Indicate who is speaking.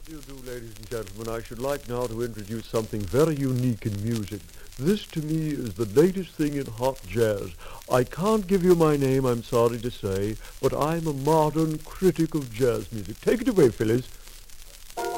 Speaker 1: do you do, ladies and gentlemen? I should like now to introduce something very unique in music. This, to me, is the latest thing in hot jazz. I can't give you my name, I'm sorry to say, but I'm a modern critic of jazz music. Take it away, Phyllis.